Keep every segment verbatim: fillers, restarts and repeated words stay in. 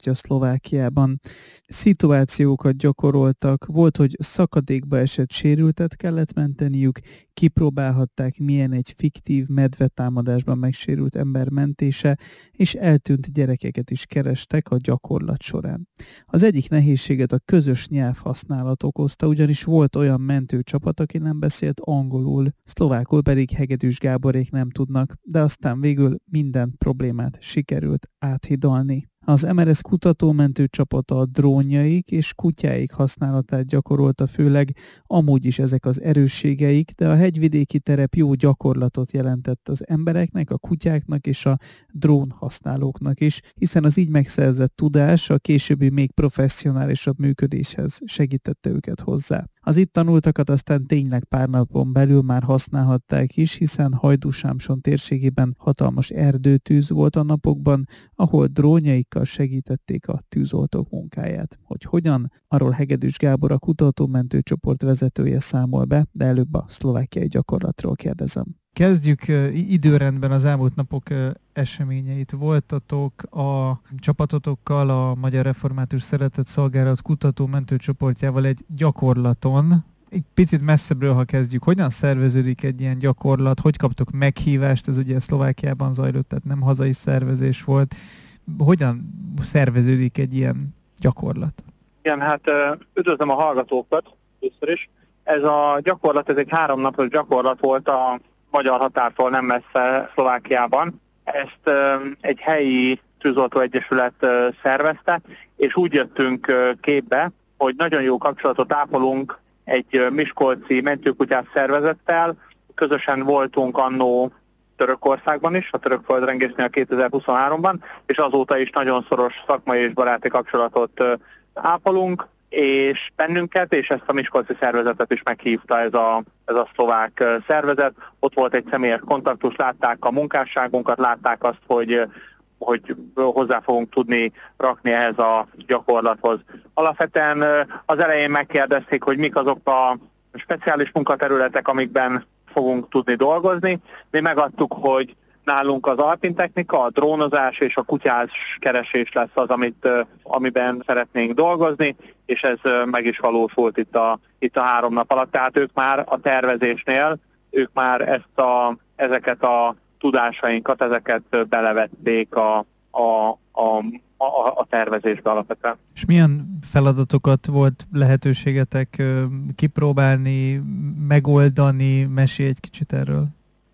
kezdje Szlovákiában. Szituációkat gyakoroltak, volt, hogy szakadékba esett sérültet kellett menteniük, kipróbálhatták, milyen egy fiktív medvetámadásban megsérült ember mentése, és eltűnt gyerekeket is kerestek a gyakorlat során. Az egyik nehézséget a közös nyelvhasználat okozta, ugyanis volt olyan mentőcsapat, aki nem beszélt angolul, szlovákul pedig Hegedűs Gáborék nem tudnak, de aztán végül minden problémát sikerült áthidalni. Az em er es kutatómentő csapata a drónjaik és kutyáik használatát gyakorolta főleg, amúgy is ezek az erősségeik, de a hegyvidéki terep jó gyakorlatot jelentett az embereknek, a kutyáknak és a drón használóknak is, hiszen az így megszerzett tudás a későbbi még professzionálisabb működéshez segítette őket hozzá. Az itt tanultakat aztán tényleg pár napon belül már használhatták is, hiszen Hajdúsámson térségében hatalmas erdőtűz volt a napokban, ahol drónjaikkal segítették a tűzoltók munkáját. Hogy hogyan, arról Hegedűs Gábor, a kutatómentő csoport vezetője számol be, de előbb a szlovákiai gyakorlatról kérdezem. Kezdjük uh, időrendben az elmúlt napok uh, eseményeit. Voltatok a csapatotokkal, a Magyar Református Szeretett Szolgálat kutató mentőcsoportjával egy gyakorlaton. Egy picit messzebbről, ha kezdjük, hogyan szerveződik egy ilyen gyakorlat, hogy kaptok meghívást, ez ugye Szlovákiában zajlott, tehát nem hazai szervezés volt. Hogyan szerveződik egy ilyen gyakorlat? Igen, hát üdvözlöm a hallgatókat először is. Ez a gyakorlat, ez egy háromnapos gyakorlat volt a magyar határtól nem messze Szlovákiában. Ezt egy helyi tűzoltó egyesület szervezte, és úgy jöttünk képbe, hogy nagyon jó kapcsolatot ápolunk egy miskolci mentőkutyás szervezettel. Közösen voltunk annó Törökországban is, a török földrengésnél kétezer-huszonháromban, és azóta is nagyon szoros szakmai és baráti kapcsolatot ápolunk, és bennünket, és ezt a miskolci szervezetet is meghívta ez a, ez a szlovák szervezet. Ott volt egy személyes kontaktus, látták a munkásságunkat, látták azt, hogy, hogy hozzá fogunk tudni rakni ehhez a gyakorlathoz. Alapvetően az elején megkérdezték, hogy mik azok a speciális munkaterületek, amikben fogunk tudni dolgozni. Mi megadtuk, hogy nálunk az alpintechnika, a drónozás és a kutyás keresés lesz az, amit, amiben szeretnénk dolgozni, és ez meg is valósult itt a, itt a három nap alatt. Tehát ők már a tervezésnél, ők már ezt a, ezeket a tudásainkat, ezeket belevették a, a, a, a, a tervezésbe alapvetően. És milyen feladatokat volt lehetőségetek kipróbálni, megoldani? Mesélj egy kicsit erről.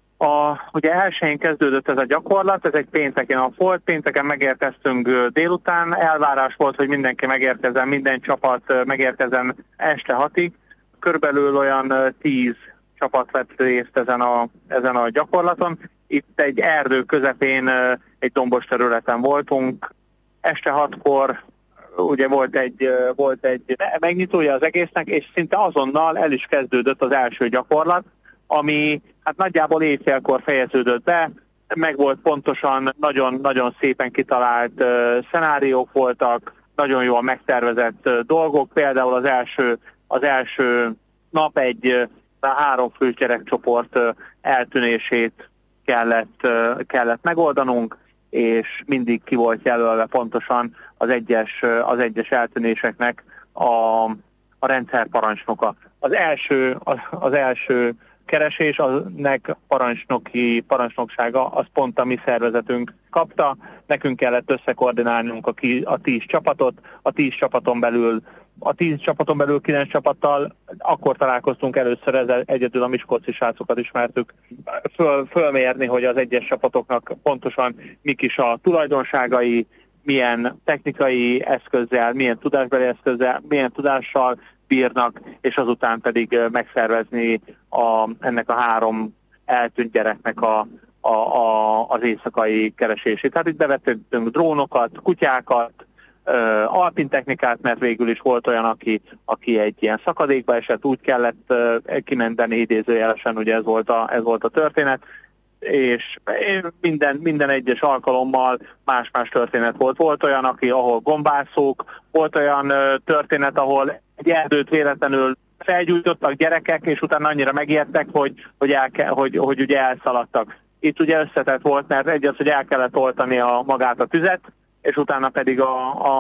A, ugye elsőjén kezdődött ez a gyakorlat, ez egy pénteki nap volt, pénteken megérkeztünk délután, elvárás volt, hogy mindenki megérkezzen, minden csapat megérkezzen este hatig. Körülbelül olyan tíz csapat vett részt ezen a, ezen a gyakorlaton. Itt egy erdő közepén, egy dombos területen voltunk. Este hatkor ugye volt egy, volt egy megnyitója az egésznek, és szinte azonnal el is kezdődött az első gyakorlat, ami hát nagyjából éjfélkor fejeződött be, meg volt pontosan, nagyon-nagyon szépen kitalált uh, szenáriók voltak, nagyon jól megtervezett uh, dolgok, például az első, az első nap egy uh, három fős gyerekcsoport uh, eltűnését kellett, uh, kellett megoldanunk, és mindig ki volt jelölve pontosan az egyes, uh, az egyes eltűnéseknek a, a rendszerparancsnoka. Az első, az, az első keresés, aznek parancsnoki parancsnoksága, az pont a mi szervezetünk kapta. Nekünk kellett összekoordinálnunk a, ki, a tíz csapatot, a tíz csapaton belül, a tíz csapaton belül kilenc csapattal, akkor találkoztunk először, ezzel egyedül a miskolci srácokat ismertük, föl, fölmérni, hogy az egyes csapatoknak pontosan mik is a tulajdonságai, milyen technikai eszközzel, milyen tudásbeli eszközzel, milyen tudással bírnak, és azután pedig megszervezni a, ennek a három eltűnt gyereknek a, a, a, az éjszakai keresését. Tehát itt bevettünk drónokat, kutyákat, alpintechnikát, mert végül is volt olyan, aki, aki egy ilyen szakadékba esett, úgy kellett kimenteni idézőjelesen, ugye ez volt a, ez volt a történet, és minden, minden egyes alkalommal más-más történet volt. Volt olyan, aki, ahol gombászók, volt olyan történet, ahol egy erdőt véletlenül felgyújtottak gyerekek, és utána annyira megijedtek, hogy, hogy, el ke, hogy, hogy ugye elszaladtak. Itt ugye összetett volt, mert egy az, hogy el kellett oltani a, magát a tüzet, és utána pedig a, a